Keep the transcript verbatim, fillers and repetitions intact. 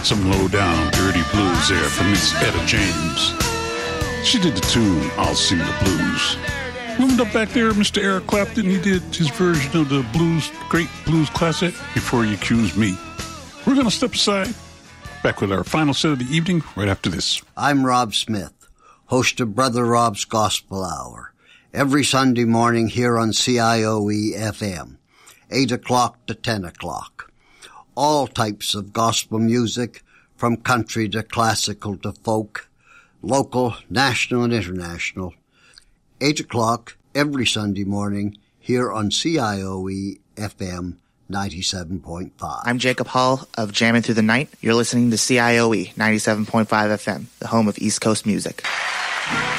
Some low-down, dirty blues there from Miss Etta James. She did the tune, I'll Sing the Blues. Moving up back there, Mister Eric Clapton, he did his version of the blues, great blues classic, Before You Accuse Me. We're going to step aside. Back with our final set of the evening right after this. I'm Rob Smith, host of Brother Rob's Gospel Hour, every Sunday morning here on C I O E F M, eight o'clock to ten o'clock. All types of gospel music, from country to classical to folk, local, national, and international. eight o'clock every Sunday morning here on C I O E F M ninety-seven point five. I'm Jacob Hall of Jammin' Through the Night. You're listening to C I O E ninety-seven point five F M, the home of East Coast music.